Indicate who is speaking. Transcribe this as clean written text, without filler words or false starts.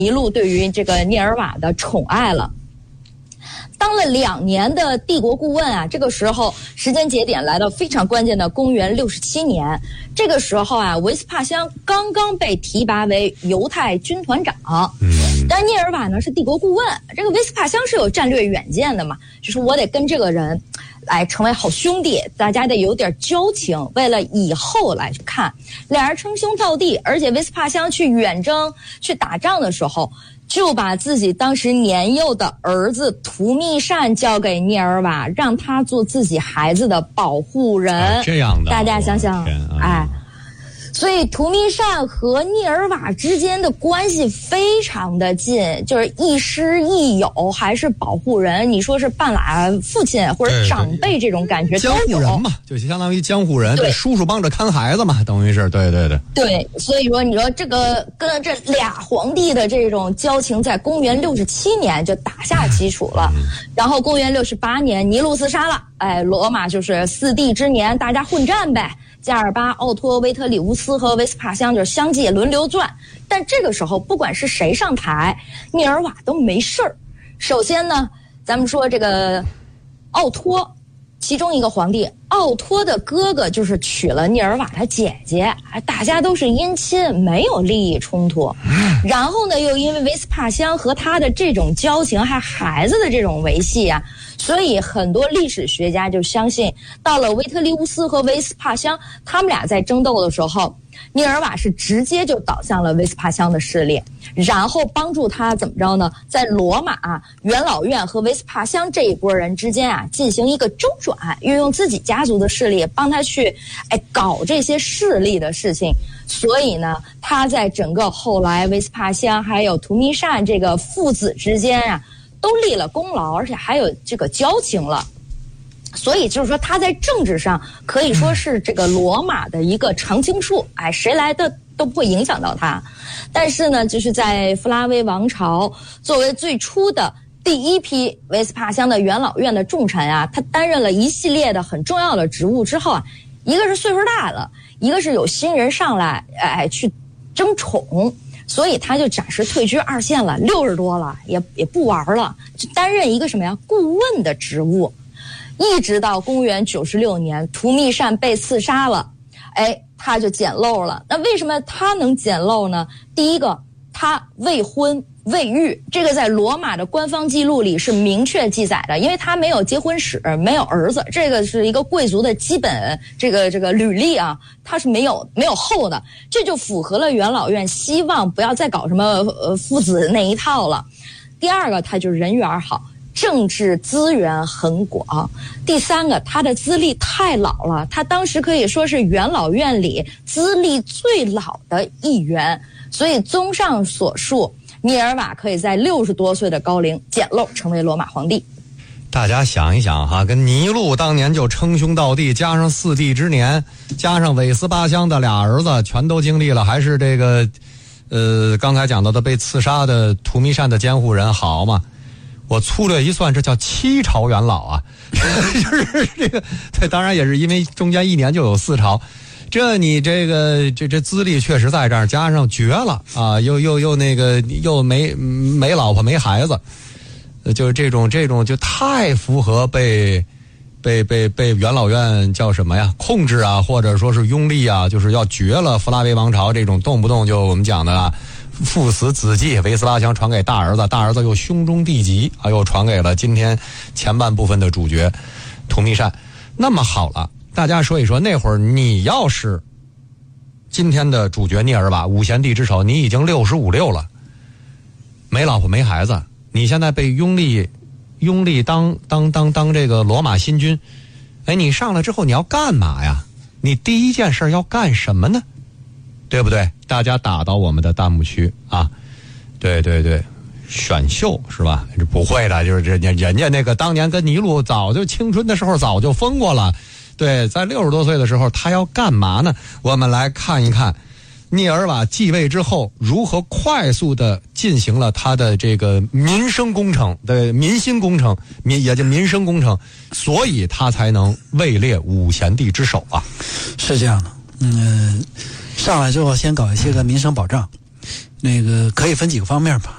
Speaker 1: 尼禄对于这个涅尔瓦的宠爱了。当了2年的帝国顾问啊，这个时候时间节点来到非常关键的公元67年。这个时候啊，维斯帕乡刚刚被提拔为犹太军团长。但涅尔瓦呢是帝国顾问，这个维斯帕乡是有战略远见的嘛，就是我得跟这个人来成为好兄弟，大家得有点交情，为了以后来看，俩人称兄道弟。而且维斯帕乡去远征去打仗的时候，就把自己当时年幼的儿子图密善交给涅尔瓦，让他做自己孩子的保护人。
Speaker 2: 这样的，
Speaker 1: 大家想想，所以图密善和涅尔瓦之间的关系非常的近，就是亦师亦友，还是保护人。你说是半拉父亲或者长辈这种感觉都有。
Speaker 2: 江湖人嘛，就相当于江湖人，对，叔叔帮着看孩子嘛，等于是，对。
Speaker 1: 对，所以说你说这个跟这俩皇帝的这种交情，在公元67年就打下基础了。然后公元68年尼禄自杀了，罗马就是4帝之年，大家混战呗。加尔巴、奥托、维特里乌斯和维斯帕乡就是相继轮流转，但这个时候不管是谁上台，涅尔瓦都没事儿。首先呢，咱们说这个奥托，其中一个皇帝奥托的哥哥就是娶了涅尔瓦的姐姐，大家都是姻亲，没有利益冲突。然后呢，又因为维斯帕乡和他的这种交情，还孩子的这种维系啊，所以很多历史学家就相信，到了维特利乌斯和维斯帕乡，他们俩在争斗的时候，涅尔瓦是直接就倒向了维斯帕乡的势力，然后帮助他怎么着呢？在罗马元老院和维斯帕乡这一波人之间进行一个周转，运用自己家族的势力帮他去搞这些势力的事情。所以呢，他在整个后来维斯帕乡还有图密善这个父子之间都立了功劳，而且还有这个交情了。所以就是说他在政治上可以说是这个罗马的一个常青树，谁来的都不会影响到他。但是呢，就是在弗拉威王朝作为最初的第一批维斯帕乡的元老院的重臣他担任了一系列的很重要的职务之后一个是岁数大了，一个是有新人上来去争宠，所以他就暂时退居二线了，60多了也不玩了，就担任一个什么呀顾问的职务。一直到公元96年图密善被刺杀了，他就捡漏了。那为什么他能捡漏呢？第一个，他未婚未育，这个在罗马的官方记录里是明确记载的，因为他没有结婚史，没有儿子，这个是一个贵族的基本这个履历他是没有后的，这就符合了元老院希望不要再搞什么父子那一套了。第二个，他就人缘好，政治资源很广。第三个，他的资历太老了，他当时可以说是元老院里资历最老的一员。所以综上所述，涅尔瓦可以在60多岁的高龄捡漏成为罗马皇帝。
Speaker 2: 大家想一想跟尼禄当年就称兄道弟，加上4帝之年，加上韦斯巴乡的俩儿子全都经历了，还是这个刚才讲到的被刺杀的图密善的监护人好嘛？我粗略一算，这叫7朝元老就是这个，对，当然也是因为中间1年就有4朝。这你这个这资历确实在这儿，加上绝了又那个又没老婆没孩子，就是这种就太符合被元老院叫什么呀控制或者说是拥立就是要绝了弗拉维王朝这种动不动就我们讲的父死子继，维斯巴乡传给大儿子，大儿子又兄终弟及又传给了今天前半部分的主角图密善。那么好了，大家说一说，那会儿你要是今天的主角涅尔瓦5贤帝之首，你已经65、6了，没老婆没孩子，你现在被拥立当这个罗马新君，你上来之后你要干嘛呀？你第一件事要干什么呢？对不对？大家打到我们的弹幕区对，选秀是吧？不会的，就是人家那个当年跟尼禄早就青春的时候早就疯过了。对，在60多岁的时候他要干嘛呢？我们来看一看涅尔瓦继位之后如何快速的进行了他的这个民生工程，对，民心工程，也就民生工程，所以他才能位列5贤帝之首
Speaker 3: 是这样的，上来之后先搞一些个民生保障，那个可以分几个方面吧。